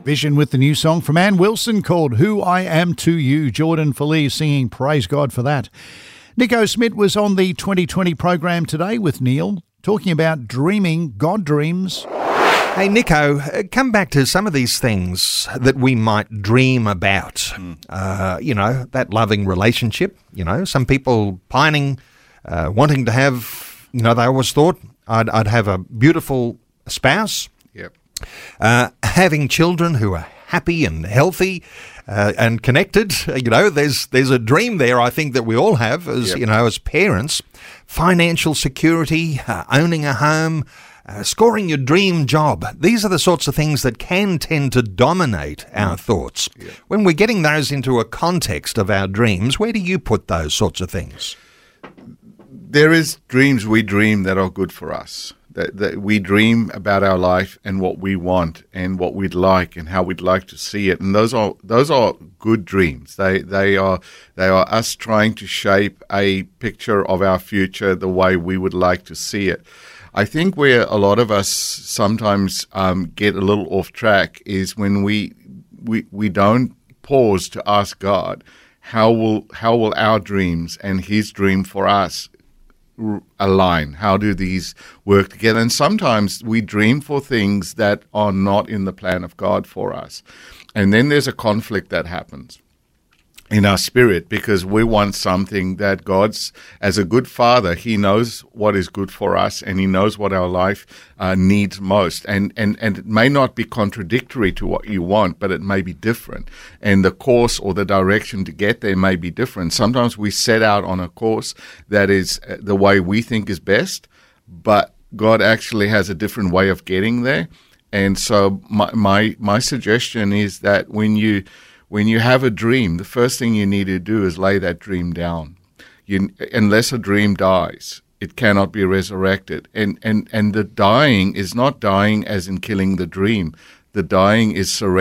Vision with the new song from Ann Wilson called Who I Am to You. Jordan Feliz singing Praise God for that. Nico Smith was on the 2020 program today with Neil, talking about dreaming God dreams. Hey, Nico, come back to some of these things that we might dream about. That loving relationship, some people pining, wanting to have, they always thought I'd have a beautiful spouse. Yep. Having children who are happy and healthy and connected. There's a dream there, I think, that we all have as, as parents. Financial security, owning a home, scoring your dream job. These are the sorts of things that can tend to dominate our thoughts. Yeah. When we're getting those into a context of our dreams, where do you put those sorts of things? There is dreams we dream that are good for us. That we dream about our life and what we want and what we'd like and how we'd like to see it. And those are good dreams. They are us trying to shape a picture of our future the way we would like to see it. I think where a lot of us sometimes get a little off track is when we don't pause to ask God, how will our dreams and His dream for us align? How do these work together? And sometimes we dream for things that are not in the plan of God for us. And then there's a conflict that happens in our spirit because we want something that God's, as a good father, He knows what is good for us and He knows what our life needs most. And it may not be contradictory to what you want, but it may be different. And the course or the direction to get there may be different. Sometimes we set out on a course that is the way we think is best, but God actually has a different way of getting there. And so my suggestion is that when you have a dream, the first thing you need to do is lay that dream down. Unless a dream dies, it cannot be resurrected. And the dying is not dying as in killing the dream. The dying is surrender.